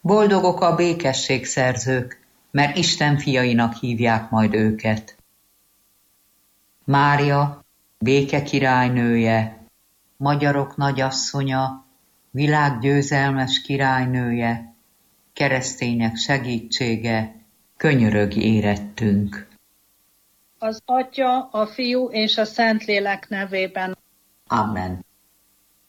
Boldogok a békességszerzők, mert Isten fiainak hívják majd őket. Mária, béke királynője, magyarok nagyasszonya, világ győzelmes királynője, keresztények segítsége, könyörögj érettünk. Az Atya, a Fiú és a Szentlélek nevében. Amen.